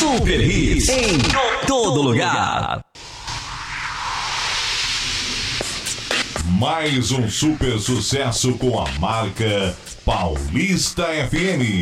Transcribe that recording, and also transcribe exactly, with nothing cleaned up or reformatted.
Super Hits em todo lugar. Mais um super sucesso com a marca Paulista F M.